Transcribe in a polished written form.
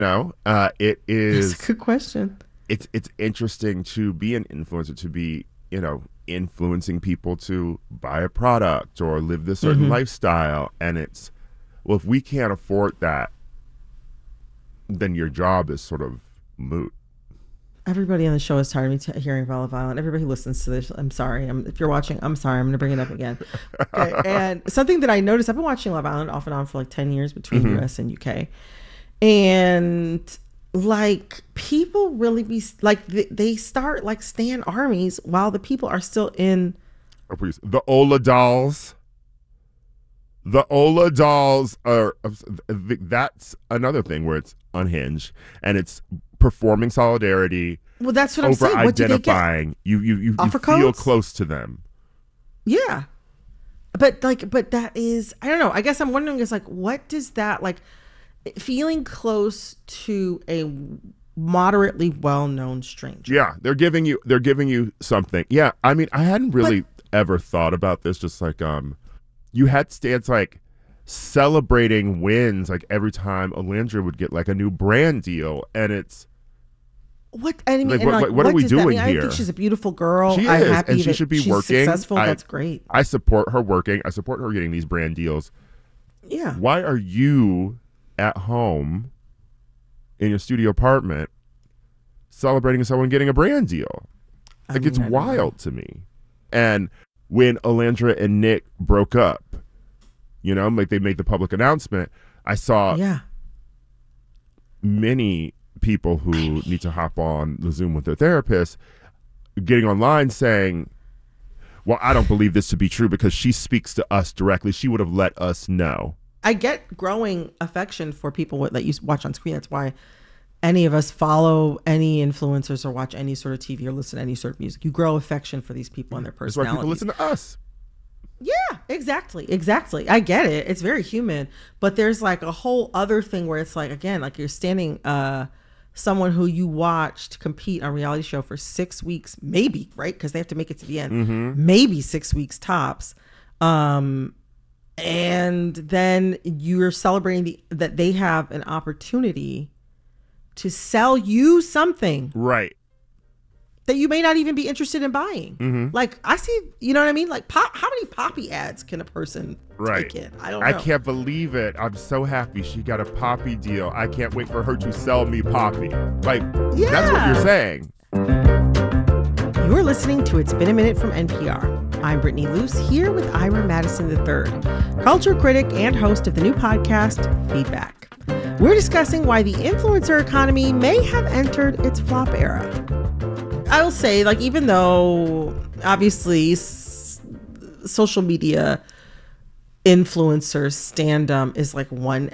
No, it That's a is. good question. It's interesting to be an influencer, to be influencing people to buy a product or live this certain Hmm. lifestyle, and it's well, if we can't afford that, then your job is sort of moot. Everybody on the show is tired of me hearing Love Island. Everybody who listens to this, I'm sorry. If you're watching, I'm sorry. I'm going to bring it up again. Okay. And something that I noticed, I've been watching Love Island off and on for like 10 years between Hmm. US and UK. And like people really be like, they start like stan armies while the people are still in. The Ola dolls. The Ola dolls are that's another thing where it's unhinged and it's performing solidarity Well, that's what I'm over saying. What do they get? identifying. You Offer feel codes? close to them. Yeah. But that is, I don't know. I guess I'm wondering is like, what does that like feeling close to a moderately well-known stranger? Yeah, they're giving you something. Yeah, I mean, I hadn't But really ever thought about this. Just like you had stands like celebrating wins, like every time Alandra would get like a new brand deal, and it's what I mean, like, and what like, what, what are what we does that doing mean? I think here? she's a beautiful girl. She I'm is, and happy she that should be she's working. successful. I That's great. I support her working. I support her getting these brand deals. Yeah. Why are you at home in your studio apartment celebrating someone getting a brand deal? I Like, it's mean, I don't know. wild to me. And when Alandra and Nick broke up, like they made the public announcement, I saw Yeah. many people who need to hop on the Zoom with their therapist getting online saying, well, I don't believe this to be true because she speaks to us directly. She would have let us know. I get growing affection for people that you watch on screen. That's why any of us follow any influencers or watch any sort of TV or listen to any sort of music. You grow affection for these people and their That's why people personalities. listen to us. Yeah, exactly. Exactly. I get it. It's very human. But there's like a whole other thing where it's like, again, like you're standing someone who you watched compete on a reality show for 6 weeks, maybe, right? Because they have to make it to the end. Mm-hmm. Maybe 6 weeks tops. And then you're celebrating that they have an opportunity to sell you something Right. that you may not even be interested in buying. Mm-hmm. Like I see, you know what I mean? Like how many Poppy ads can a person Right. take in? I don't know. I can't believe it. I'm so happy she got a Poppy deal. I can't wait for her to sell me Poppy. Like, that's what Yeah. you're saying. You're listening to It's Been a Minute from NPR. I'm Brittany Luce here with Ira Madison III, culture critic and host of the new podcast, Feedback. We're discussing why the influencer economy may have entered its flop era. I will say, like, even though obviously social media influencers stand is like one